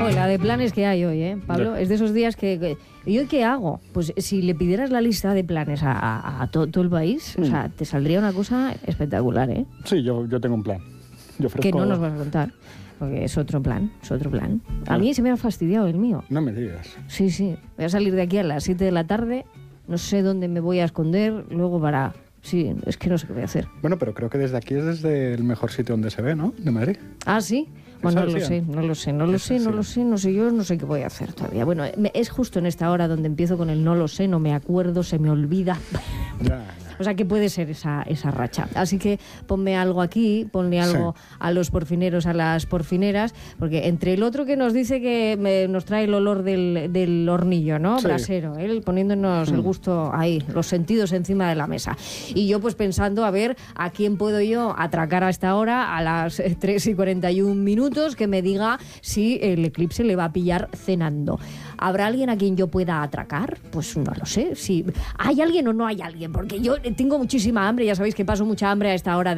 la de planes que hay hoy, Pablo. Es de esos días que ¿y hoy qué hago? Pues si le pidieras la lista de planes a todo el país, o sea, te saldría una cosa espectacular, ¿eh? Sí, yo tengo un plan. Yo ofrezco... Que no nos vas a contar, porque es otro plan. A mí se me ha fastidiado el mío. No me digas. Sí. Voy a salir de aquí a las 7 de la tarde, no sé dónde me voy a esconder, luego para... Sí, es que no sé qué voy a hacer. Bueno, pero creo que desde aquí es desde el mejor sitio donde se ve, ¿no? De Madrid. Ah, ¿sí? Bueno, no lo sé, yo no sé qué voy a hacer todavía. Bueno, es justo en esta hora donde empiezo con el no lo sé, no me acuerdo, se me olvida. Ya. O sea, que puede ser esa racha. Así que ponme algo aquí, ponle algo a los porfineros, a las porfineras, porque entre el otro que nos dice que nos trae el olor del hornillo, ¿no? Brasero, él poniéndonos el gusto ahí, los sentidos encima de la mesa. Y yo pues pensando, a ver, ¿a quién puedo yo atracar a esta hora, a las 3:41, que me diga si el eclipse le va a pillar cenando? ¿Habrá alguien a quien yo pueda atracar? Pues no lo sé. Si hay alguien o no hay alguien, porque yo tengo muchísima hambre, ya sabéis que paso mucha hambre a esta hora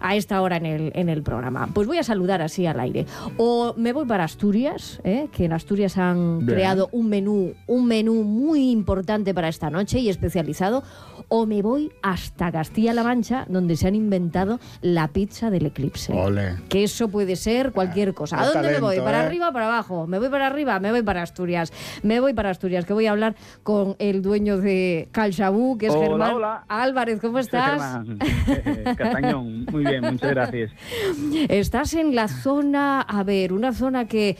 en el programa. Pues voy a saludar así al aire. O me voy para Asturias, que en Asturias han creado un menú muy importante para esta noche y especializado, o me voy hasta Castilla-La Mancha, donde se han inventado la pizza del eclipse. Ole. Que eso puede ser cualquier cosa. ¿A dónde me voy? ¿Para arriba o para abajo? ¿Me voy para arriba? Me voy para Asturias. Que voy a hablar con el dueño de Calxabú, que es Germán Álvarez. ¿Cómo estás? Castañón, muy bien, muchas gracias. Estás en la zona, una zona que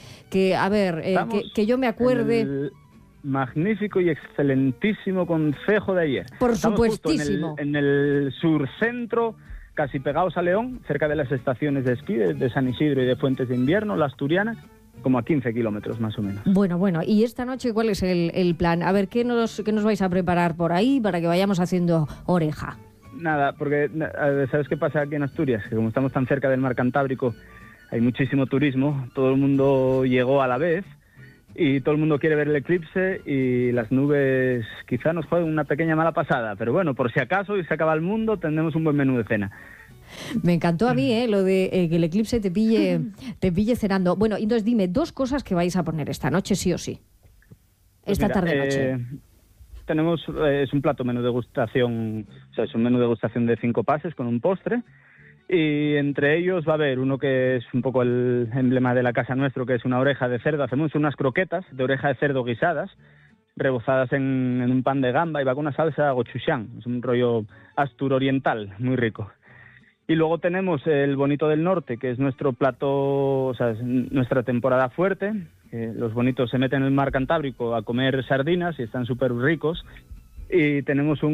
yo me acuerde. En el magnífico y excelentísimo concejo de Ayer. Por supuestísimo. En el sur centro, casi pegados a León, cerca de las estaciones de esquí de San Isidro y de Fuentes de Invierno, la Asturiana, como a 15 kilómetros más o menos. Bueno, y esta noche, ¿cuál es el plan? A ver, ¿qué nos vais a preparar por ahí para que vayamos haciendo oreja? Nada, porque ¿sabes qué pasa aquí en Asturias? Que como estamos tan cerca del mar Cantábrico, hay muchísimo turismo, todo el mundo llegó a la vez y todo el mundo quiere ver el eclipse y las nubes quizá nos jueguen una pequeña mala pasada, pero bueno, por si acaso y se acaba el mundo, tendremos un buen menú de cena. Me encantó a mí lo de que el eclipse te pille cenando. Bueno, entonces dime 2 cosas que vais a poner esta noche, sí o sí. Pues esta tarde-noche. Tenemos, es un plato menú degustación, o sea, es un menú degustación de 5 pases con un postre. Y entre ellos va a haber uno que es un poco el emblema de la casa nuestro, que es una oreja de cerdo. Hacemos unas croquetas de oreja de cerdo guisadas, rebozadas en un pan de gamba y va con una salsa gochujang. Es un rollo asturoriental, muy rico. Y luego tenemos el bonito del norte, que es nuestro plato, o sea, es nuestra temporada fuerte. Los bonitos se meten en el mar Cantábrico a comer sardinas y están súper ricos. Y tenemos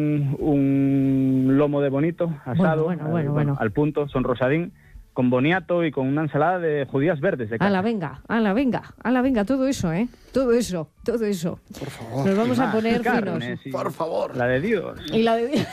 un lomo de bonito asado, bueno. al punto, son rosadín, con boniato y con una ensalada de judías verdes de casa. ¡Hala, venga! Todo eso, Todo eso. Por favor. Nos vamos a poner carne, finos. Sí. Por favor. La de Dios. Y la de Dios.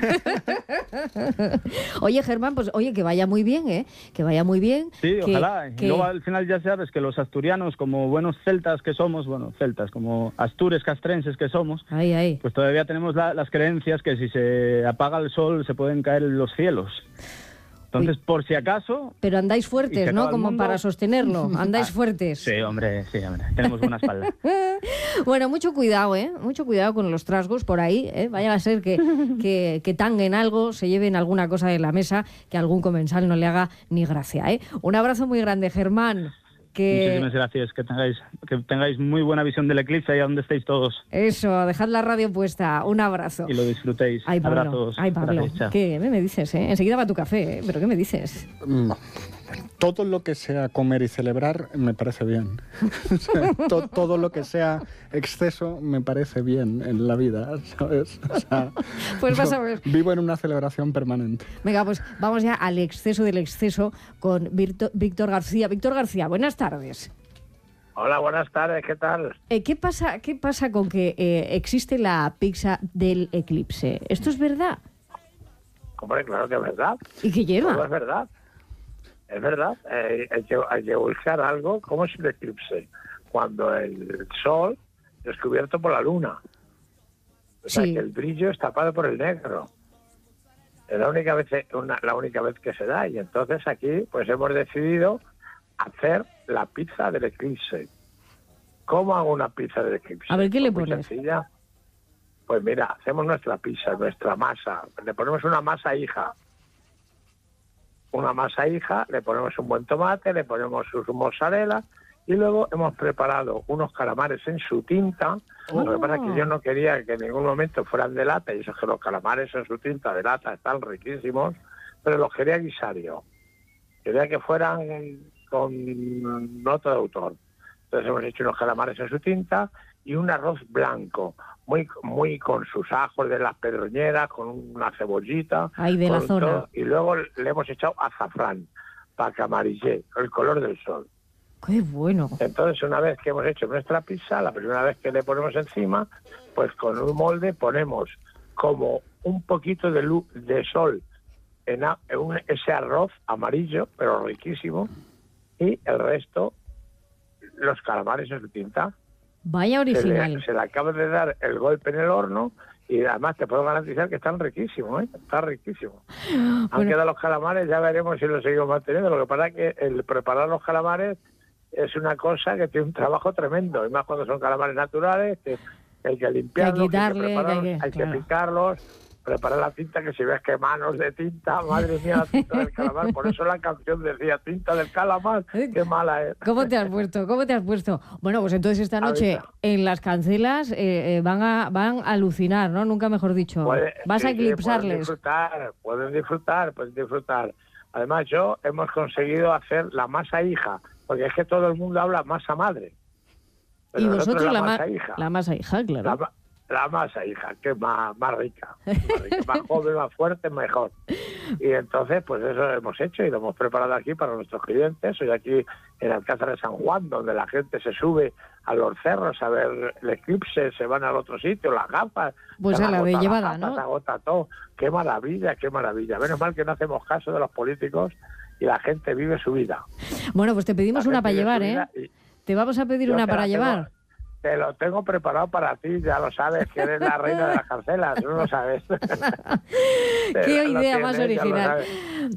Oye, Germán, pues que vaya muy bien, Que vaya muy bien. Sí, ojalá. Y luego al final ya sabes que los asturianos, como buenos celtas que somos, como astures castrenses que somos, pues todavía tenemos las creencias que si se apaga el sol se pueden caer los cielos. Entonces, por si acaso... Pero andáis fuertes, ¿no? Como para sostenerlo. Andáis fuertes. Sí, hombre. Tenemos buena espalda. Bueno, mucho cuidado, Mucho cuidado con los trasgos por ahí, Vaya a ser que tanguen algo, se lleven alguna cosa de la mesa, que algún comensal no le haga ni gracia, Un abrazo muy grande, Germán. Muchísimas gracias, que tengáis muy buena visión del eclipse ahí donde estéis todos. Eso, dejad la radio puesta, un abrazo. Y lo disfrutéis. Ay, Pablo. Abrazos. Ay, Pablo. Gracias, ¿Qué me dices, Enseguida va tu café, ¿Pero qué me dices? Todo lo que sea comer y celebrar me parece bien. O sea, todo lo que sea exceso me parece bien en la vida, ¿sabes? O sea, pues vas a ver. Vivo en una celebración permanente. Venga, pues vamos ya al exceso del exceso con Víctor García. Víctor García, buenas tardes. Hola, buenas tardes, ¿qué tal? ¿Qué pasa con que existe la pizza del eclipse? ¿Esto es verdad? Hombre, claro que es verdad. ¿Y qué lleva? Todo es verdad. Es verdad. Hay que buscar algo como es el eclipse. Cuando el sol es cubierto por la luna. O sea, que el brillo es tapado por el negro. Es la única vez que se da. Y entonces aquí pues hemos decidido hacer la pizza del eclipse. ¿Cómo hago una pizza de eclipse? A ver, ¿qué le Muy pones? sencilla. Pues mira, hacemos nuestra pizza, nuestra masa. Le ponemos una masa hija. Le ponemos un buen tomate, le ponemos su mozzarella y luego hemos preparado unos calamares en su tinta. Lo que pasa es que yo no quería que en ningún momento fueran de lata, y eso es que los calamares en su tinta de lata están riquísimos, pero los quería guisar yo. Quería que fueran con nota de autor. Entonces hemos hecho unos calamares en su tinta y un arroz blanco, muy con sus ajos de las pedroñeras, con una cebollita. Ahí de la zona. Todo, y luego le hemos echado azafrán para que amarille, el color del sol. ¡Qué bueno! Entonces, una vez que hemos hecho nuestra pizza, la primera vez que le ponemos encima, pues con un molde ponemos como un poquito de luz de sol en ese arroz amarillo, pero riquísimo, y el resto, los calamares en su tinta. Vaya original. Se le acaba de dar el golpe en el horno y además te puedo garantizar que están riquísimos, ¿eh? Está riquísimo. Han quedado los calamares, ya veremos si los seguimos manteniendo. Lo que pasa es que el preparar los calamares es una cosa que tiene un trabajo tremendo, y más cuando son calamares naturales, que hay que limpiarlos, hay que picarlos, preparar la tinta, que si ves que manos de tinta, madre mía, la tinta del calamar. Por eso la canción decía tinta del calamar, qué mala es. ¿Cómo te has puesto? Bueno, pues entonces esta noche en las cancelas van a alucinar, ¿no? Nunca mejor dicho. Vas a eclipsarles. Pueden disfrutar. Además, hemos conseguido hacer la masa hija, porque es que todo el mundo habla masa madre. Pero y vosotros la masa hija, claro. La masa hija, que es más rica, más joven, más fuerte, mejor. Y entonces, pues eso hemos hecho y lo hemos preparado aquí para nuestros clientes. Hoy aquí en Alcázar de San Juan, donde la gente se sube a los cerros a ver el eclipse, se van al otro sitio, las gafas. Pues a la de llevada, ¿no? Se agota todo. Qué maravilla. Menos mal que no hacemos caso de los políticos y la gente vive su vida. Bueno, pues te pedimos una para llevar, ¿eh? Te vamos a pedir una para llevar. Te lo tengo preparado para ti, ya lo sabes, que eres la reina de las cancelas, no lo sabes. Qué idea más original.